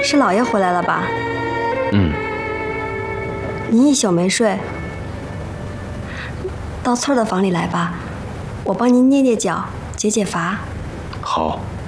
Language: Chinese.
是老爷回来了吧？ 嗯。 您一宿没睡，到翠儿的房里来吧，我帮您捏捏脚，解解乏。 好。